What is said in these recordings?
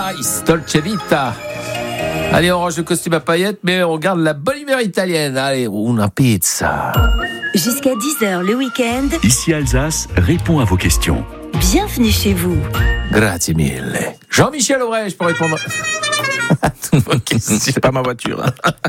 Ice, Dolce Vita. Allez, on range le costume à paillettes, mais on garde la bonne humeur italienne. Allez, una pizza. Jusqu'à 10h le week-end. Ici Alsace répond à vos questions. Bienvenue chez vous. Grazie mille. Jean-Michel Aubrèche pour répondre à toutes vos questions. C'est pas ma voiture.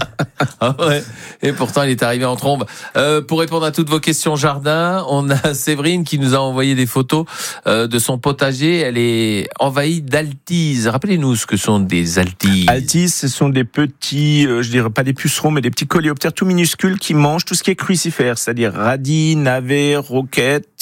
Ah ouais. Et pourtant, il est arrivé en trombe. Pour répondre à toutes vos questions jardin, on a Séverine qui nous a envoyé des photos de son potager. Elle est envahie d'altises. Rappelez-nous ce que sont des altises. Altises, ce sont des petits, je dirais pas des pucerons, mais des petits coléoptères tout minuscules qui mangent tout ce qui est crucifère, c'est-à-dire radis, navets, roquettes,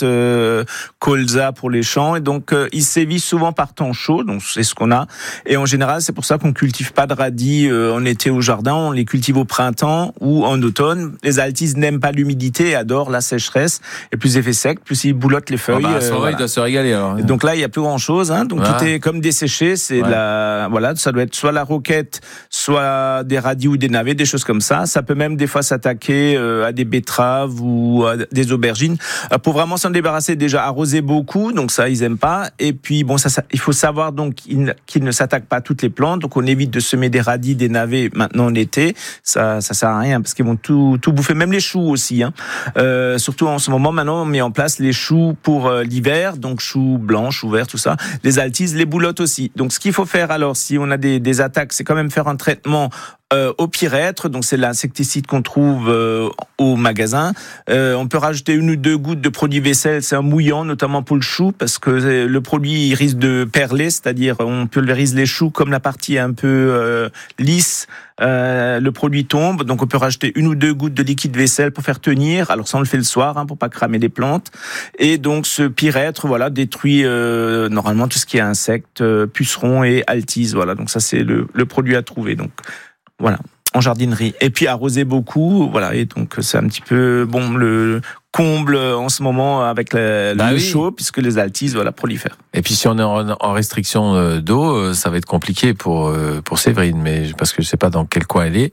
colza pour les champs. Et donc, ils sévissent souvent par temps chaud, donc c'est ce qu'on a. Et en général, c'est pour ça qu'on cultive pas de radis en été au jardin, on les cultive au printemps ou en automne. Les altises n'aiment pas l'humidité et adorent la sécheresse. Et plus il fait sec, plus ils boulottent les feuilles. Il doit se régaler alors. Et donc là, il y a plus grand chose, hein. Donc tout est comme desséché. C'est ça doit être soit la roquette, soit des radis ou des navets, des choses comme ça. Ça peut même des fois s'attaquer à des betteraves ou à des aubergines. Pour vraiment s'en débarrasser, déjà arroser beaucoup. Donc ça, ils aiment pas. Et puis bon, ça il faut savoir donc qu'ils ne s'attaquent pas à toutes les plantes. Donc on évite de semer des radis, des navets maintenant en été. Ça sert à rien parce qu'ils vont tout bouffer, même les choux aussi, hein. Surtout en ce moment, maintenant, on met en place les choux pour l'hiver, donc choux blancs, choux verts, tout ça. Les altises, les boulottes aussi. Donc, ce qu'il faut faire alors, si on a des attaques, c'est quand même faire un traitement au pyrètre, donc c'est l'insecticide qu'on trouve au magasin. On peut rajouter 1 ou 2 gouttes de produit vaisselle, c'est un mouillant, notamment pour le chou, parce que le produit il risque de perler, c'est-à-dire on pulvérise les choux comme la partie est un peu lisse. Le produit tombe, donc on peut rajouter 1 ou 2 gouttes de liquide vaisselle pour faire tenir. Alors ça on le fait le soir, hein, pour pas cramer les plantes. Et donc ce pyrètre, voilà, détruit normalement tout ce qui est insectes, pucerons et altises. Voilà, donc ça c'est le produit à trouver. Donc voilà, en jardinerie. Et puis arroser beaucoup, voilà. Et donc c'est un petit peu le comble en ce moment avec le chaud, puisque les altises prolifèrent. Et puis si on est en restriction d'eau, ça va être compliqué pour Séverine, mais parce que je sais pas dans quel coin elle est.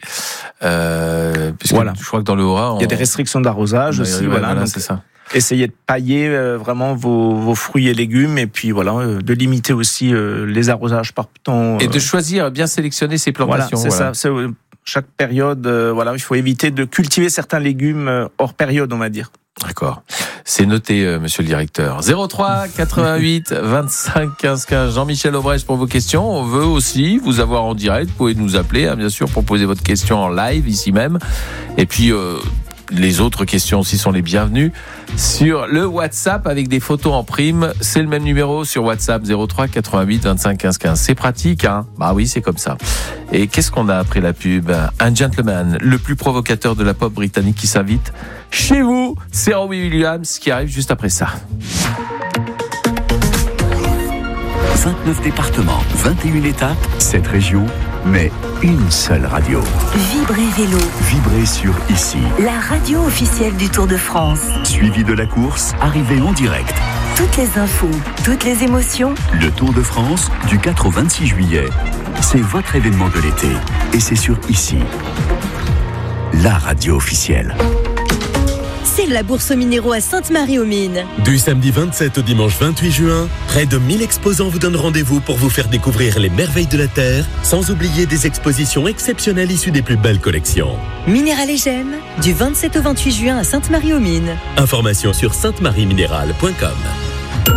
Puisque je crois que dans le Haut-Rhin, il y a des restrictions d'arrosage aussi. Voilà, donc, c'est ça. Essayez de pailler vraiment vos fruits et légumes, et puis de limiter aussi les arrosages par temps. Et de choisir, bien sélectionner ses plantations. Voilà, c'est ça. C'est, chaque période, il faut éviter de cultiver certains légumes hors période, on va dire. D'accord. C'est noté, monsieur le directeur. 03 88 25 15 15. Jean-Michel Aubrèche pour vos questions. On veut aussi vous avoir en direct. Vous pouvez nous appeler, hein, bien sûr, pour poser votre question en live, ici même. Et puis, les autres questions aussi sont les bienvenues sur le WhatsApp avec des photos en prime. C'est le même numéro sur WhatsApp, 03 88 25 15 15. C'est pratique, hein? Bah oui, c'est comme ça. Et qu'est-ce qu'on a après la pub? Un gentleman, le plus provocateur de la pop britannique qui s'invite chez vous. C'est Robbie Williams qui arrive juste après ça. 29 départements, 21 étapes, 7 régions, mais une seule radio. Vibrez Vélo. Vibrez sur Ici. La radio officielle du Tour de France. Suivi de la course, arrivée en direct. Toutes les infos, toutes les émotions. Le Tour de France, du 4 au 26 juillet. C'est votre événement de l'été. Et c'est sur Ici. La radio officielle. C'est la bourse aux minéraux à Sainte-Marie-aux-Mines. Du samedi 27 au dimanche 28 juin, près de 1000 exposants vous donnent rendez-vous pour vous faire découvrir les merveilles de la Terre, sans oublier des expositions exceptionnelles issues des plus belles collections. Minéral et Gemmes, du 27 au 28 juin à Sainte-Marie-aux-Mines. Informations sur saintemarieminéral.com.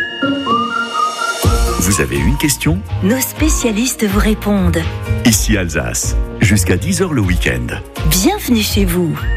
Vous avez une question? Nos spécialistes vous répondent. Ici Alsace, jusqu'à 10h le week-end. Bienvenue chez vous.